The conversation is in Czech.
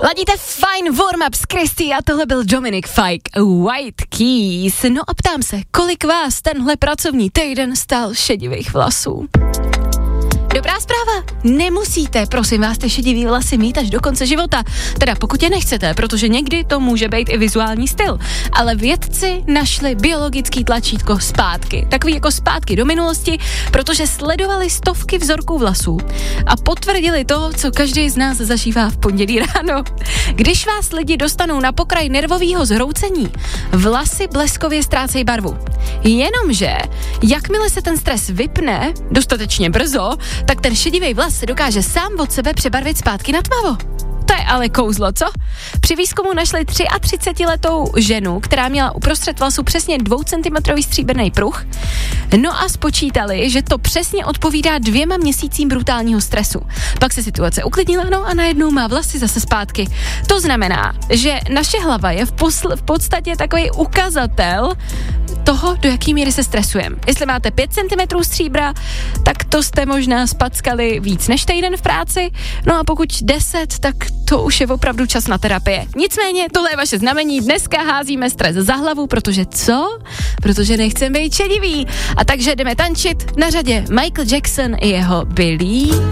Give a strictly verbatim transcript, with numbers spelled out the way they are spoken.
Ladíte fajn warm-up s Kristy a tohle byl Dominic Fike, White Keys. No a ptám se, kolik vás tenhle pracovní týden stál šedivých vlasů? Dobrá zpráva, nemusíte, prosím vás, ty šedivý vlasy mít až do konce života. Teda pokud je nechcete, protože někdy to může být i vizuální styl. Ale vědci našli biologický tlačítko zpátky. Takový jako zpátky do minulosti, protože sledovali stovky vzorků vlasů a potvrdili to, co každý z nás zažívá v pondělí ráno. Když vás lidi dostanou na pokraj nervového zhroucení, vlasy bleskově ztrácejí barvu. Jenomže, jakmile se ten stres vypne dostatečně brzo, tak ten šedivý vlas se dokáže sám od sebe přebarvit zpátky na tmavo. To je ale kouzlo, co? Při výzkumu našli třiatřicetiletou ženu, která měla uprostřed vlasu přesně dvoucentimetrový stříbrný pruh. No a spočítali, že to přesně odpovídá dvěma měsícím brutálního stresu. Pak se situace uklidnila, no a najednou má vlasy zase zpátky. To znamená, že naše hlava je v, posl- v podstatě takový ukazatel toho, do jaký míry se stresujeme. Jestli máte pět centimetrů stříbra, tak to jste možná spackali víc než týden v práci, no a pokud deset, tak to už je opravdu čas na terapie. Nicméně, tohle je vaše znamení, dneska házíme stres za hlavu, protože co? Protože nechceme být šedivý. A takže jdeme tančit, na řadě Michael Jackson i jeho Billie